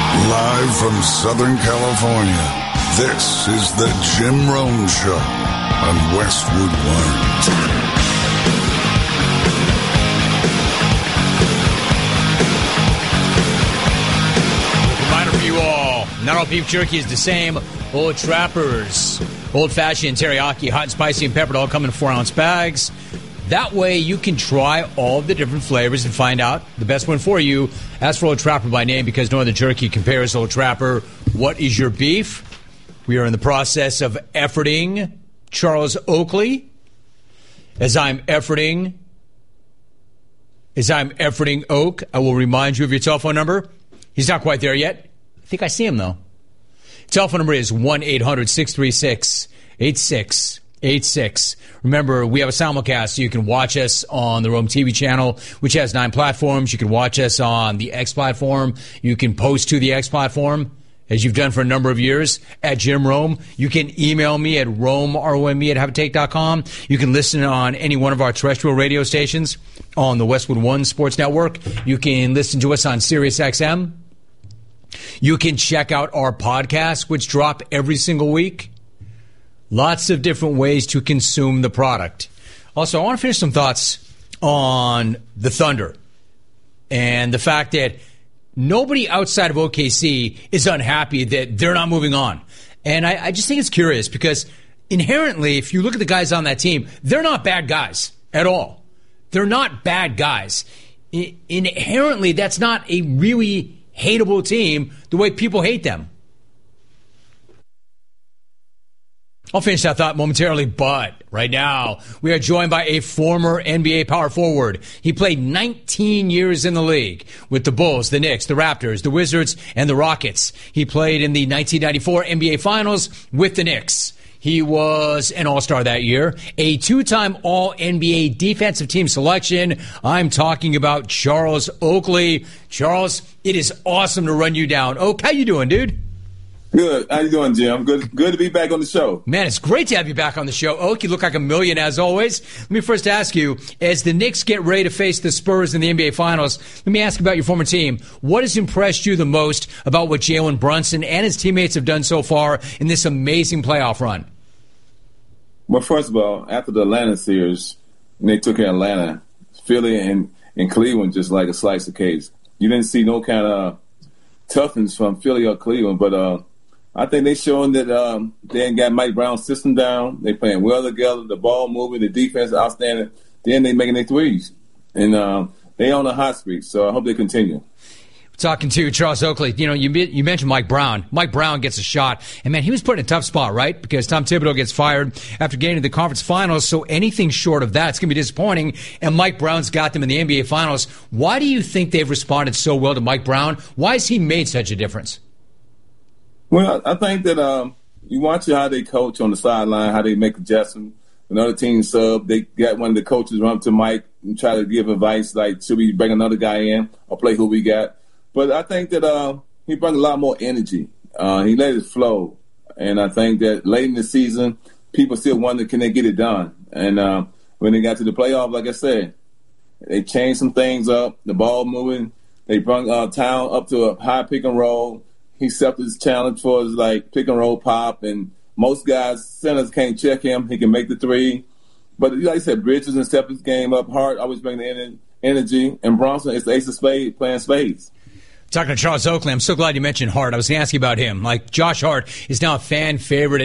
Live from Southern California, this is the Jim Rome Show on Westwood One. Not all beef jerky is the same. Old Trappers, old-fashioned, teriyaki, hot and spicy and peppered, all come in 4-ounce bags. That way you can try all the different flavors and find out the best one for you. Ask for Old Trapper by name because no other jerky compares. Old Trapper, what is your beef? We are in the process of efforting Charles Oakley. As I'm efforting Oak, I will remind you of your telephone number. He's not quite there yet. I think I see him, though. Telephone number is 1-800-636-8686. Remember, we have a simulcast, so you can watch us on the Rome TV channel, which has 9 platforms. You can watch us on the X platform. You can post to the X platform, as you've done for a number of years, at Jim Rome. You can email me at ROME@haveatake.com. You can listen on any one of our terrestrial radio stations on the Westwood One Sports Network. You can listen to us on Sirius XM. You can check out our podcasts, which drop every single week. Lots of different ways to consume the product. Also, I want to finish some thoughts on the Thunder and the fact that nobody outside of OKC is unhappy that they're not moving on. And I just think it's curious because inherently, if you look at the guys on that team, they're not bad guys at all. They're not bad guys. Inherently, that's not a really hateable team the way people hate them. I'll finish that thought momentarily, but right now we are joined by a former NBA power forward. He played 19 years in the league with the Bulls, the Knicks, the Raptors, the Wizards, and the Rockets. He played in the 1994 NBA Finals with the Knicks. He was an all-star that year, a 2-time All-NBA defensive team selection. I'm talking about Charles Oakley. Charles, it is awesome to run you down. Oak, how you doing, dude? Good. How you doing, Jim? Good to be back on the show. Man, it's great to have you back on the show. Oak, you look like a million as always. Let me first ask you, as the Knicks get ready to face the Spurs in the NBA Finals, let me ask about your former team. What has impressed you the most about what Jalen Brunson and his teammates have done so far in this amazing playoff run? Well, first of all, after the Atlanta series, they took in Atlanta, Philly and Cleveland just like a slice of cake. You didn't see no kind of toughness from Philly or Cleveland, but I think they showing that they ain't got Mike Brown's system down. They playing well together, the ball moving, the defense outstanding. Then they making their threes. And they on a hot streak, so I hope they continue. Talking to Charles Oakley, you mentioned Mike Brown. Mike Brown gets a shot. And, man, he was put in a tough spot, right? Because Tom Thibodeau gets fired after getting to the conference finals. So anything short of that, it's going to be disappointing. And Mike Brown's got them in the NBA Finals. Why do you think they've responded so well to Mike Brown? Why has he made such a difference? Well, I think that you watch how they coach on the sideline, how they make adjustments. Another team sub, they got one of the coaches run up to Mike and try to give advice like, should we bring another guy in or play who we got? But I think that he brought a lot more energy. He let it flow. And I think that late in the season, people still wonder, can they get it done? And when they got to the playoff, like I said, they changed some things up, the ball moving. They brought Town up to a high pick and roll. He accepted his challenge for his pick and roll pop. And most guys, centers can't check him. He can make the three. But like I said, Bridges and stepped his game up. Hart always bring the energy. And Bronson is the ace of spades, playing spades. Talking to Charles Oakley, I'm so glad you mentioned Hart. I was going to ask you about him. Josh Hart is now a fan favorite